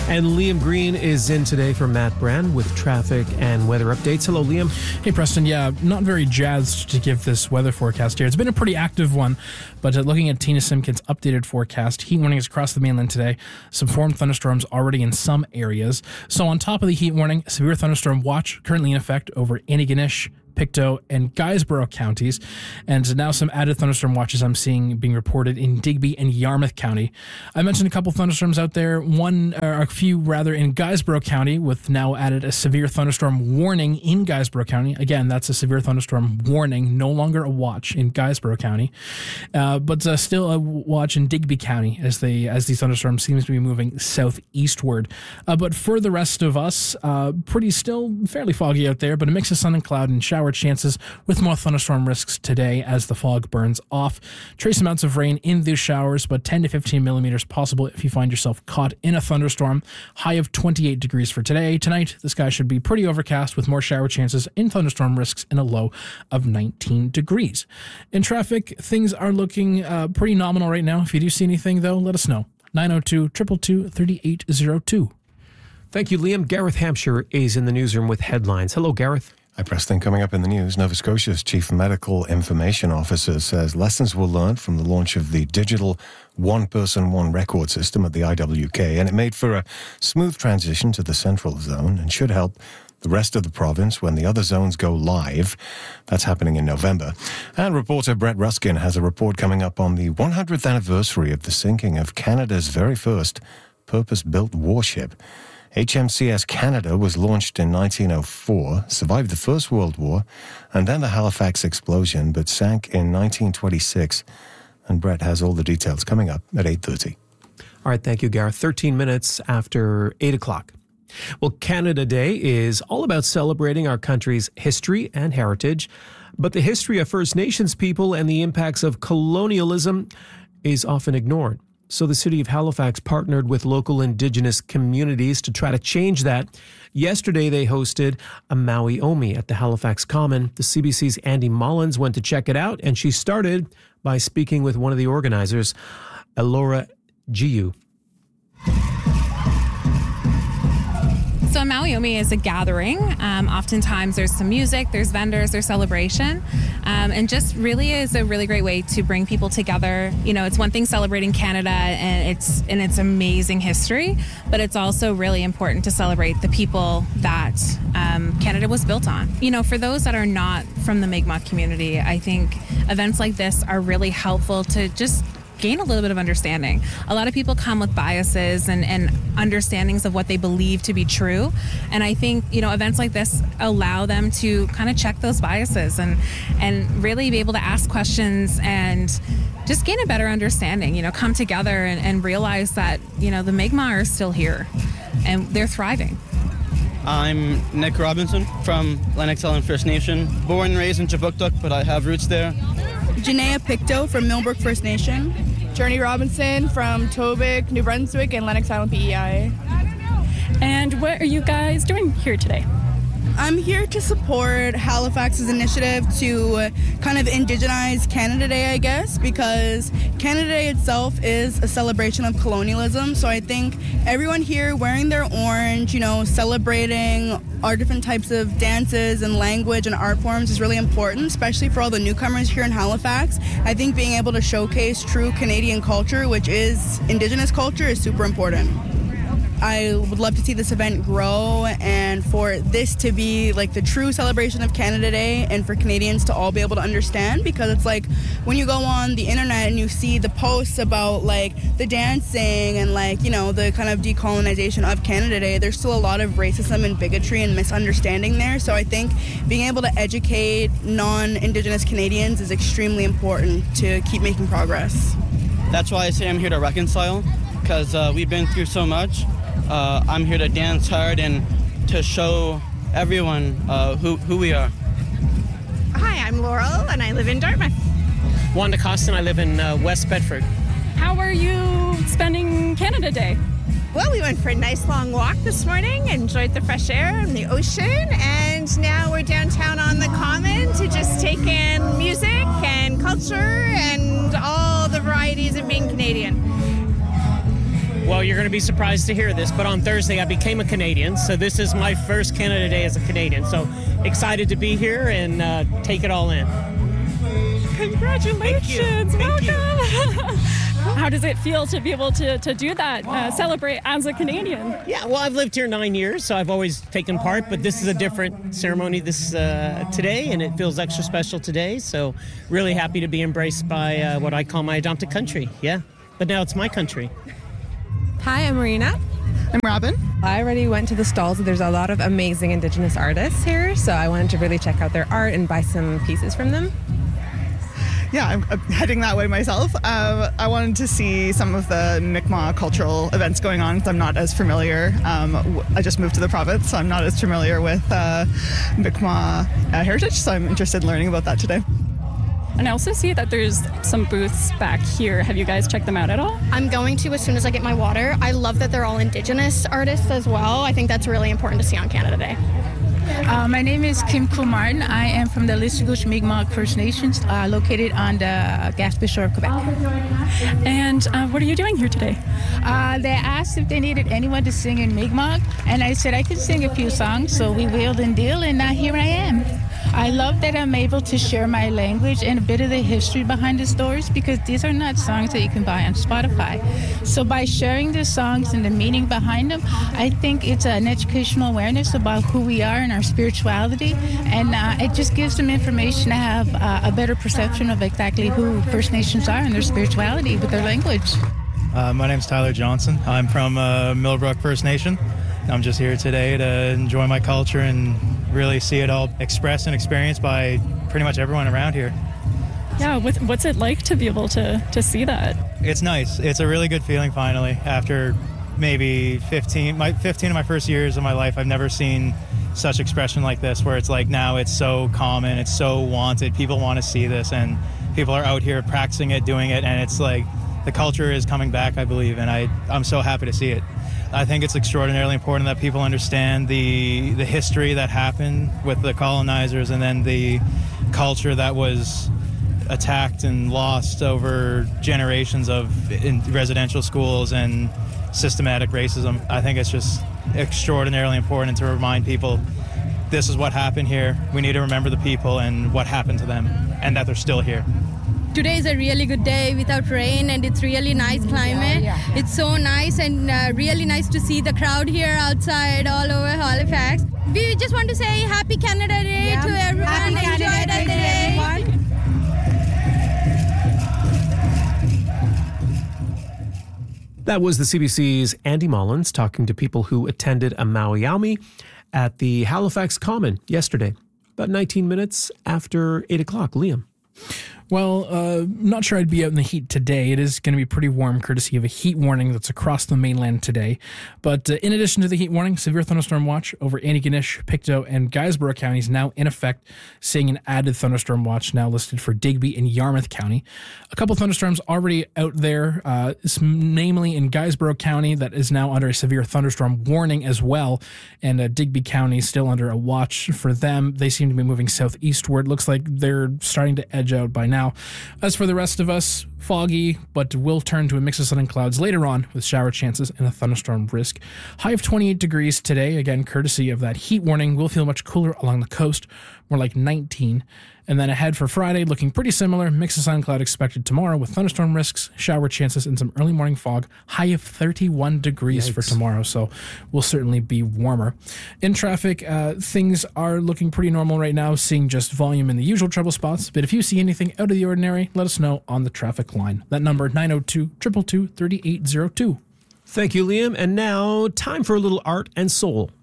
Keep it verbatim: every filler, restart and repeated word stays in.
And Liam Green is in today for Matt Brand with traffic and weather updates. Hello, Liam. Hey, Preston. Yeah, not very jazzed to give this weather forecast here. It's been a pretty active one, but uh, looking at Tina Simpkin's updated forecast, heat warnings across the mainland today, some formed thunderstorms already in some areas. So on top of the heat warning, severe thunderstorm watch currently in effect over Antigonish, Pictou, and Guysborough counties. And now some added thunderstorm watches I'm seeing being reported in Digby and Yarmouth County. I mentioned a couple thunderstorms out there, one, or a few rather, in Guysborough County, with now added a severe thunderstorm warning in Guysborough County. Again, that's a severe thunderstorm warning, no longer a watch in Guysborough County. Uh, but uh, still a watch in Digby County as they as these thunderstorms seems to be moving southeastward. Uh, but for the rest of us, uh, pretty still fairly foggy out there, but a mix of sun and cloud and shower chances with more thunderstorm risks today as the fog burns off. Trace amounts of rain in these showers, but ten to fifteen millimeters possible if you find yourself caught in a thunderstorm. High of twenty-eight degrees for today. Tonight, the sky should be pretty overcast with more shower chances in thunderstorm risks and a low of nineteen degrees. In traffic, things are looking uh, pretty nominal right now. If you do see anything, though, let us know. nine oh two, two two two, three eight oh two. Thank you, Liam. Gareth Hampshire is in the newsroom with headlines. Hello, Gareth. Hi, Preston. Coming up in the news, Nova Scotia's Chief Medical Information Officer says lessons were learned from the launch of the digital one-person, one-record system at the I W K, and it made for a smooth transition to the central zone and should help the rest of the province when the other zones go live. That's happening in November. And reporter Brett Ruskin has a report coming up on the one hundredth anniversary of the sinking of Canada's very first purpose-built warship. H M C S Canada was launched in nineteen oh four, survived the First World War, and then the Halifax explosion, but sank in nineteen twenty-six. And Brett has all the details coming up at eight thirty. All right, thank you, Gareth. thirteen minutes after eight o'clock. Well, Canada Day is all about celebrating our country's history and heritage, but the history of First Nations people and the impacts of colonialism is often ignored. So the city of Halifax partnered with local Indigenous communities to try to change that. Yesterday, they hosted a Maui Omi at the Halifax Common. The C B C's Andy Mullins went to check it out, and she started by speaking with one of the organizers, Elora Giu. So Maui Omi is a gathering. Um, oftentimes there's some music, there's vendors, there's celebration, um, and just really is a really great way to bring people together. You know, it's one thing celebrating Canada and its and its amazing history, but it's also really important to celebrate the people that um, Canada was built on. You know, for those that are not from the Mi'kmaq community, I think events like this are really helpful to just gain a little bit of understanding. A lot of people come with biases and, and understandings of what they believe to be true. And I think, you know, events like this allow them to kind of check those biases and, and really be able to ask questions and just gain a better understanding, you know, come together and, and realize that, you know, the Mi'kmaq are still here and they're thriving. I'm Nick Robinson from Lennox Island First Nation. Born and raised in Chipuktuk, but I have roots there. Janaea Pictou from Millbrook First Nation. Journey Robinson from Tobic, New Brunswick, and Lennox Island P E I. And what are you guys doing here today? I'm here to support Halifax's initiative to kind of indigenize Canada Day, I guess, because Canada Day itself is a celebration of colonialism. So I think everyone here wearing their orange, you know, celebrating our different types of dances and language and art forms is really important, especially for all the newcomers here in Halifax. I think being able to showcase true Canadian culture, which is Indigenous culture, is super important. I would love to see this event grow and for this to be like the true celebration of Canada Day and for Canadians to all be able to understand, because it's like when you go on the internet and you see the posts about like the dancing and like, you know, the kind of decolonization of Canada Day, there's still a lot of racism and bigotry and misunderstanding there. So I think being able to educate non-Indigenous Canadians is extremely important to keep making progress. That's why I say I'm here to reconcile, because uh, we've been through so much. Uh, I'm here to dance hard and to show everyone uh, who, who we are. Hi, I'm Laurel, and I live in Dartmouth. Wanda Costin, I live in uh, West Bedford. How are you spending Canada Day? Well, we went for a nice long walk this morning, enjoyed the fresh air and the ocean, and now we're downtown on the Common to just take in music and culture and all the varieties of being Canadian. Well, you're going to be surprised to hear this, but on Thursday I became a Canadian, so this is my first Canada Day as a Canadian. So excited to be here and uh, take it all in. Congratulations! Thank you. Welcome! How does it feel to be able to, to do that, uh, celebrate as a Canadian? Yeah, well, I've lived here nine years, so I've always taken part, but this is a different ceremony this uh, today, and it feels extra special today, so really happy to be embraced by uh, what I call my adopted country, yeah. But now it's my country. Hi, I'm Marina. I'm Robin. I already went to the stalls. There's a lot of amazing Indigenous artists here, so I wanted to really check out their art and buy some pieces from them. Yeah, I'm heading that way myself. Um, I wanted to see some of the Mi'kmaq cultural events going on. I'm not as familiar. Um, I just moved to the province, so I'm not as familiar with uh, Mi'kmaq uh, heritage, so I'm interested in learning about that today. And I also see that there's some booths back here. Have you guys checked them out at all? I'm going to as soon as I get my water. I love that they're all Indigenous artists as well. I think that's really important to see on Canada Day. Uh, my name is Kim Kumartin. I am from the Listigouche Mi'kmaq First Nations, uh, located on the Gaspé Shore of Quebec. And uh, what are you doing here today? Uh, they asked if they needed anyone to sing in Mi'kmaq, and I said I could sing a few songs, so we wheeled and deal, and now here I am. I love that I'm able to share my language and a bit of the history behind the stories, because these are not songs that you can buy on Spotify. So by sharing the songs and the meaning behind them, I think it's an educational awareness about who we are and our spirituality, and uh, it just gives them information to have uh, a better perception of exactly who First Nations are and their spirituality with their language. Uh, my name's Tyler Johnson. I'm from uh, Millbrook First Nation. I'm just here today to enjoy my culture and really see it all expressed and experienced by pretty much everyone around here. Yeah, with, what's it like to be able to, to see that? It's nice. It's a really good feeling finally. After maybe fifteen, my fifteen of my first years of my life, I've never seen such expression like this, where it's like now it's so common, it's so wanted. People want to see this, and people are out here practicing it, doing it, and it's like the culture is coming back, I believe, and I, I'm so happy to see it. I think it's extraordinarily important that people understand the the history that happened with the colonizers, and then the culture that was attacked and lost over generations of in residential schools and systematic racism. I think it's just extraordinarily important to remind people this is what happened here. We need to remember the people and what happened to them, and that they're still here. Today is a really good day without rain, and it's really nice climate. Yeah, yeah, yeah. It's so nice, and uh, really nice to see the crowd here outside all over Halifax. We just want to say Happy Canada Day yeah. to everyone. Happy Enjoy Canada Day, day. everyone. That was the C B C's Andy Mullins talking to people who attended a Maui at the Halifax Common yesterday, about nineteen minutes after eight o'clock. Liam. Well, uh, not sure I'd be out in the heat today. It is going to be pretty warm, courtesy of a heat warning that's across the mainland today. But uh, in addition to the heat warning, severe thunderstorm watch over Antigonish, Pictou, and Guysborough counties now in effect, seeing an added thunderstorm watch now listed for Digby and Yarmouth County. A couple thunderstorms already out there, uh, namely in Guysborough County, that is now under a severe thunderstorm warning as well, and uh, Digby County still under a watch for them. They seem to be moving southeastward. Looks like they're starting to edge out by now. Now, as for the rest of us, foggy, but will turn to a mix of sun and clouds later on with shower chances and a thunderstorm risk. High of twenty-eight degrees today, again, courtesy of that heat warning. Will feel much cooler along the coast, more like nineteen. And then ahead for Friday, looking pretty similar. Mix of sun and cloud expected tomorrow with thunderstorm risks, shower chances, and some early morning fog. High of thirty-one degrees Yikes. For tomorrow, so will certainly be warmer. In traffic, uh, things are looking pretty normal right now, seeing just volume in the usual trouble spots. But if you see anything out of the ordinary, let us know on the traffic line. That number, nine oh two, two two two, three eight oh two. Thank you, Liam. And now, time for a little art and soul.